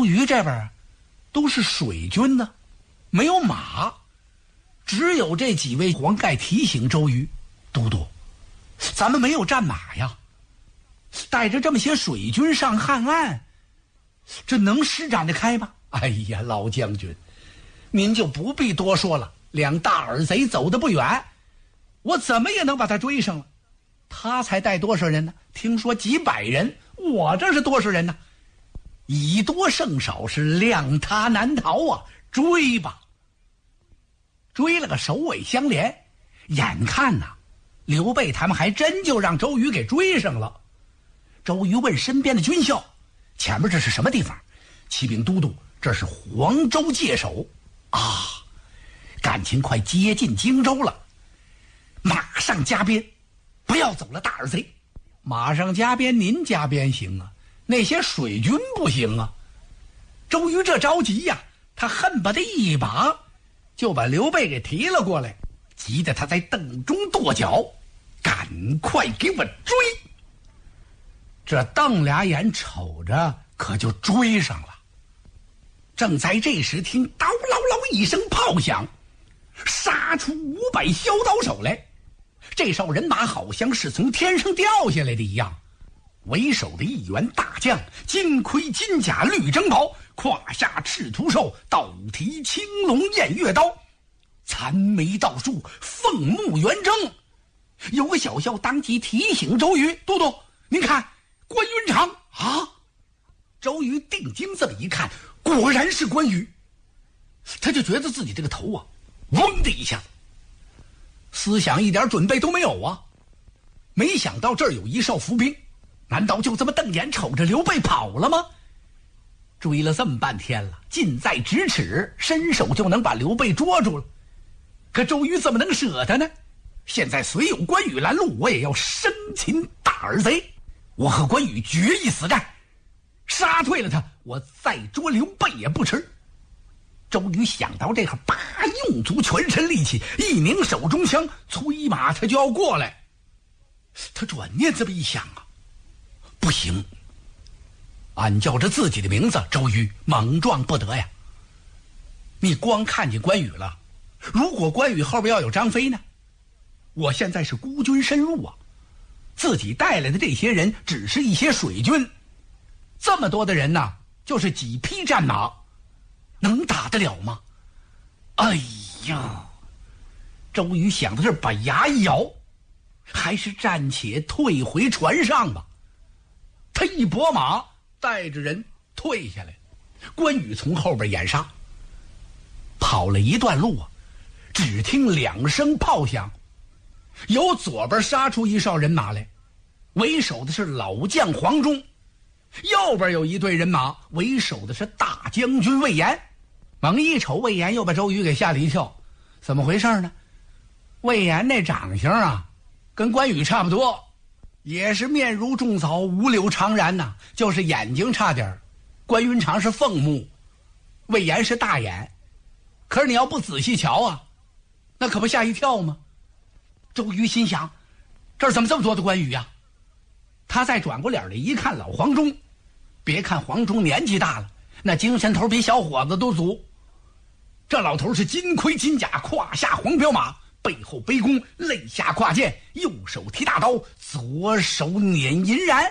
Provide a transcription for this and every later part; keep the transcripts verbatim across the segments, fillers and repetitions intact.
周瑜这边都是水军呢，没有马，只有这几位黄盖提醒周瑜：都督，咱们没有战马呀，带着这么些水军上汉岸，这能施展得开吗？哎呀，老将军，您就不必多说了，两大耳贼走得不远，我怎么也能把他追上了。他才带多少人呢？听说几百人，我这是多少人呢？以多胜少，是量他难逃啊！追吧，追了个首尾相连，眼看呐、啊，刘备他们还真就让周瑜给追上了。周瑜问身边的军校：“前面这是什么地方？”启禀都督，这是黄州界首啊，感情快接近荆州了，马上加鞭，不要走了大耳贼。马上加鞭，您加鞭行啊，那些水军不行啊。周瑜这着急呀、啊，他恨不得一把就把刘备给提了过来，急得他在凳中跺脚，赶快给我追。这瞪俩眼瞅着可就追上了。正在这时，听叨唠唠一声炮响，杀出五百削刀手来。这哨人马好像是从天上掉下来的一样，为首的一员大将，金盔金甲绿征袍，胯下赤兔兽，倒提青龙偃月刀，残眉倒竖，凤目圆睁。有个小校当即提醒周瑜：“都督，您看关云长啊！”周瑜定睛这么一看，果然是关羽，他就觉得自己这个头啊，嗡的一下子，思想一点准备都没有啊！没想到这儿有一哨伏兵，难道就这么瞪眼瞅着刘备跑了吗？追了这么半天了，近在咫尺，伸手就能把刘备捉住了。可周瑜怎么能舍得呢？现在虽有关羽拦路，我也要生擒大耳贼，我和关羽决一死战，杀退了他，我再捉刘备也不迟。周瑜想到这儿，叭用足全身力气，一拧手中枪，催马他就要过来。他转念这么一想啊，不行，俺叫着自己的名字周瑜，莽撞不得呀。你光看见关羽了，如果关羽后边要有张飞呢？我现在是孤军深入啊，自己带来的这些人只是一些水军，这么多的人呢，就是几匹战马，能打得了吗？哎呀，周瑜想到这儿，把牙一咬，还是暂且退回船上吧。他一拨马，带着人退下来，关羽从后边掩杀。跑了一段路啊，只听两声炮响，由左边杀出一哨人马来，为首的是老将黄忠，右边有一队人马，为首的是大将军魏延。猛一瞅，魏延又把周瑜给吓了一跳，怎么回事呢？魏延那长相啊，跟关羽差不多，也是面如重枣，五柳长髯呐、啊，就是眼睛差点。关云长是凤目，魏延是大眼。可是你要不仔细瞧啊，那可不吓一跳吗？周瑜心想，这儿怎么这么多的关羽呀、啊？他再转过脸来一看，老黄忠，别看黄忠年纪大了，那精神头比小伙子都足。这老头是金盔金甲，胯下黄骠马，背后背弓，肋下挎剑，右手提大刀，左手捻银髯。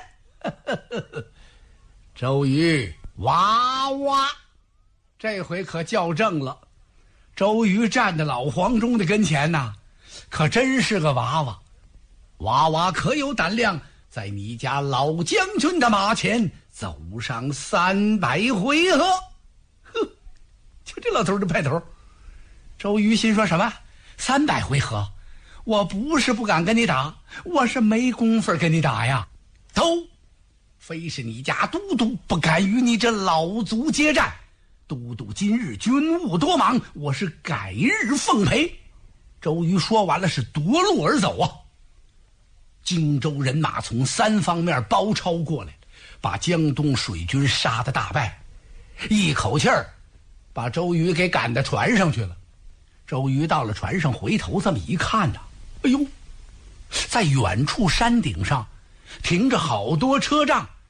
周瑜哇哇，这回可较正了。周瑜站在老黄忠的跟前呐，可真是个娃娃。娃娃可有胆量在你家老将军的马前走上三百回合？呵，就这老头的派头。周瑜心说什么？三百回合？我不是不敢跟你打，我是没工夫跟你打呀。走，非是你家都督不敢与你这老卒接战。都督今日军务多忙，我是改日奉陪。周瑜说完了，是夺路而走啊。荆州人马从三方面包抄过来，把江东水军杀得大败，一口气儿把周瑜给赶到船上去了。周瑜到了船上，回头这么一看呢，哎呦，在远处山顶上停着好多车仗，